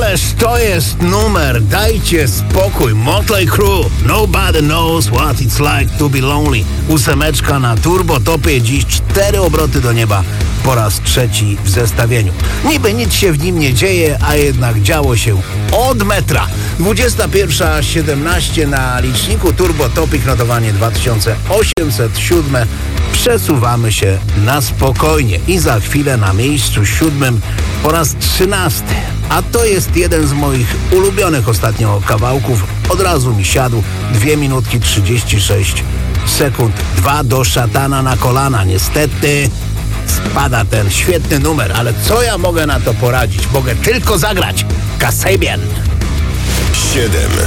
Ależ to jest numer, dajcie spokój. Motley Crue, Nobody Knows What It's Like to Be Lonely. 8 na Turbo Topie, dziś 4 obroty do nieba po raz 3 w zestawieniu. Niby nic się w nim nie dzieje, a jednak działo się od metra. 21:17 na liczniku Turbo Topik, notowanie 2807. Przesuwamy się na spokojnie i za chwilę na miejscu 7 po raz 13. A to jest jeden z moich ulubionych ostatnio kawałków. Od razu mi siadł. 2 minutki 36 sekund. 2 do szatana na kolana. Niestety spada ten świetny numer, ale co ja mogę na to poradzić? Mogę tylko zagrać Kasabian. 7.